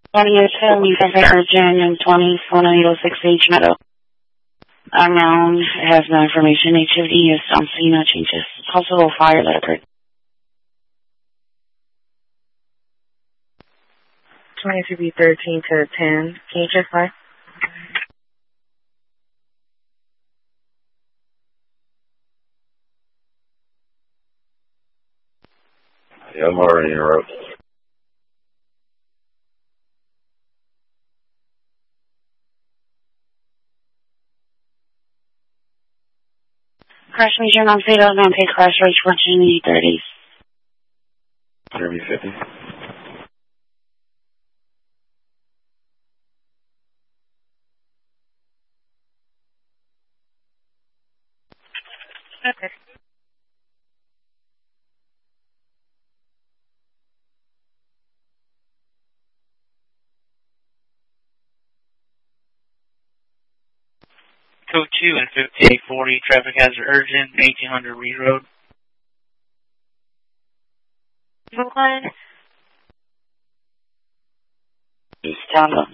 2002, Lisa Urgent and 20-4006H Meadow. Unknown, it has no information. HOD is on scene, no changes. Possible fire that occurred. 23B13 to 10. Can you check fire? Yeah, I'm already in route. Crash major non-fatal, non-pay crash, range 1430. 150. Okay. Code 2 and 5840, traffic hazard urgent, 1800 Reed Road. Brooklyn. East Tonga.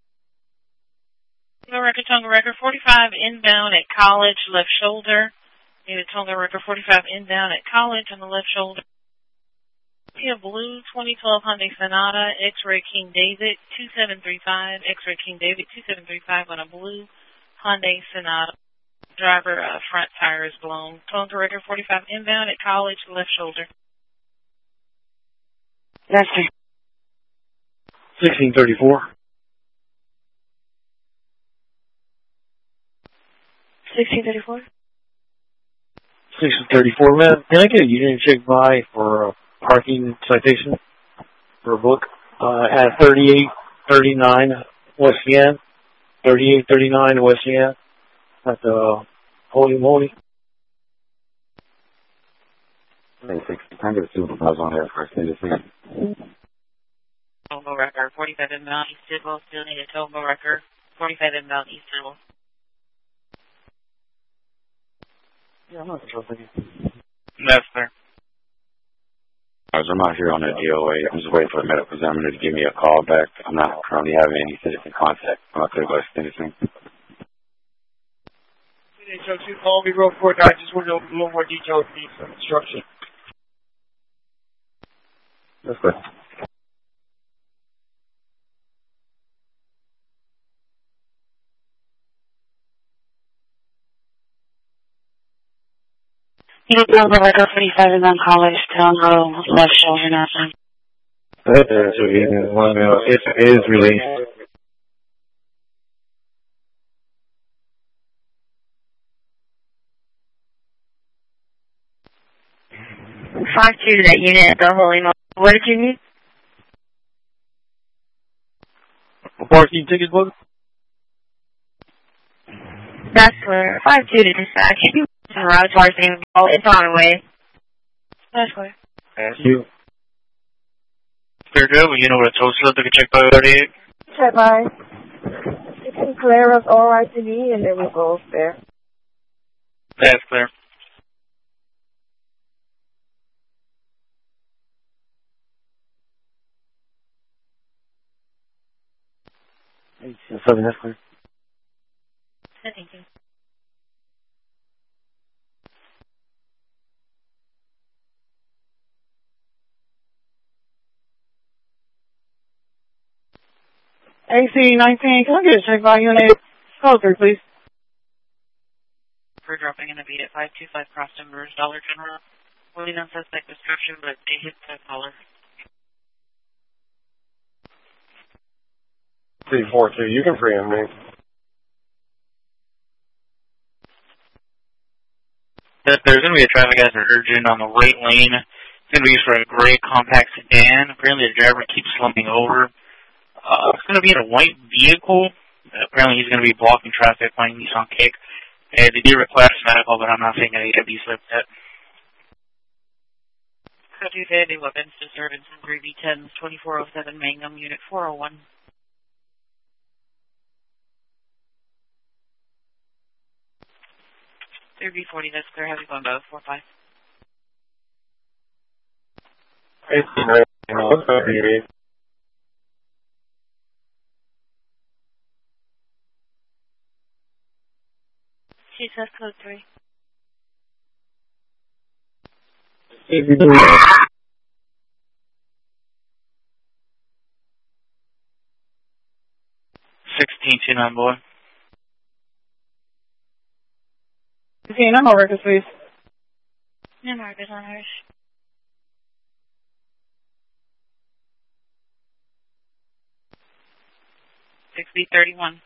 Tonga record 45 inbound at College, left shoulder. Unit Tonga record 45 inbound at College on the left shoulder. Kia Blue 2012 Hyundai Sonata, X-Ray King David 2735, X-Ray King David 2735 on a blue Hyundai Sonata. Driver front tire is blown. Tonga record 45 inbound at College, left shoulder. Yes, sir. 1634. 1634? 1634, man. Can I get a unit check by for a parking citation for a book? At 3839 West Yan. 3839 West Yan. At the Holy Moly. Hey, 60. Can I get a supervisor on there for extended scene? Tonga record 45 inbound East Tidwell, still need a Tonga record 45 inbound East Tidwell. Yeah, I'm not sure. That's there. I'm out here on the DOA. I'm just waiting for the medical examiner to give me a call back. I'm not currently having any citizen contact. I'm not going to go extended scene. So two call me real quick. I just want to know a little more detail with the instruction. That's good. Unit Tonga record 45 inbound College, Tonga, left shoulder, nothing. It is released. Five two to that unit at the Holy Moly. What did you need? A parking ticket book? That's clear. 5-2 to dispatch. Route parking. Oh, it's on the way. That's clear. Thank you. Clear good. You know what a tow slip to get checked by 38? Check by. You can clear us all right to me, and then we'll go there. That's clear. Seven, that's clear. Thank you. AC-19, can I get a check by unit? Call through, please. For dropping in a beat at 525 Cross Timbers, Dollar General. Waiting on suspect description, but they hit the caller. 342, you can free him, man. There's going to be a traffic hazard urgent on the right lane. It's going to be used for a gray compact sedan. Apparently the driver keeps slumping over. It's going to be in a white vehicle. Apparently he's going to be blocking traffic playing Nissan Kick. And they do request medical, but I'm not seeing any of these slips yet. Code 2 deadly weapons disturbance in 3B10s, 2407 Mangum, Unit 401. 3B40, that's clear. Have you going both? 4-5. 18, Jesus code 3. $16.29, boy. No more records, please. No more records on hers. 6031.